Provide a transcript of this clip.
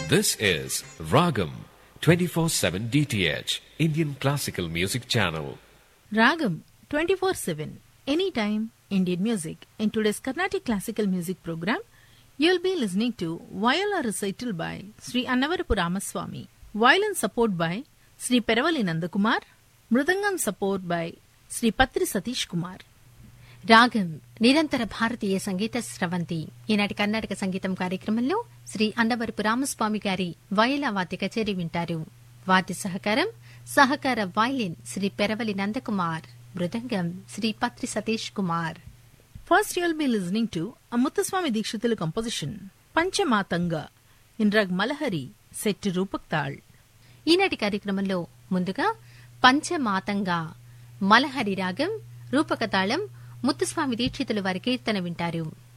This is Ragam 24/7 DTH Indian Classical Music Channel. Ragam 24/7 anytime Indian music. In today's Carnatic Classical Music program, you'll be listening to viola recital by Sri Annavarapu Ramaswamy, violin support by Sri Peravali Nandakumar, mridangam support by Sri Patri Satish Kumar. రాగం నిరంతర భారతీయ సంగీత స్రవంతి. ఈనాటి కర్ణాటక సంగీతం కార్యక్రమంలో శ్రీ అన్నవరపు రామస్వామి గారి వయలా వాద్య కచేరీ వింటారు. వాద్య సహకార violin Shri Peravali Nandakumar, mridangam Shri Patri Satish Kumar. First you'll be listening to a Muthuswami Dikshitulu composition, Panchamatanga, in Rag Malahari, set to Rupak Tal. ఈనాటి కార్యక్రమంలో ముందుగా పంచమాతంగా మలహరి రాగం రూపక తాళం ముత్తుస్వామి దీక్షితులు వారి కీర్తన వింటారు.